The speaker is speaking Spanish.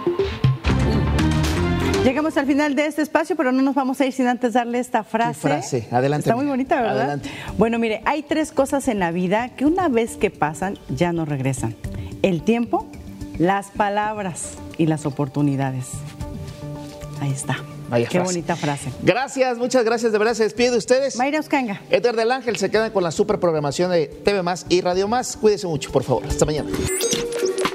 Llegamos al final de este espacio, pero no nos vamos a ir sin antes darle esta frase. ¿Qué frase? Adelante. Está muy bonita, ¿verdad? Adelante. Bueno, mire, hay 3 cosas en la vida que una vez que pasan ya no regresan: el tiempo, las palabras y las oportunidades. Ahí está. Vaya Qué frase. bonita frase. Gracias, muchas gracias. De verdad, se despide de ustedes. Mayra Uscanga. Edgar del Ángel se queda con la super programación de TV Más y Radio Más. Cuídese mucho, por favor. Hasta mañana.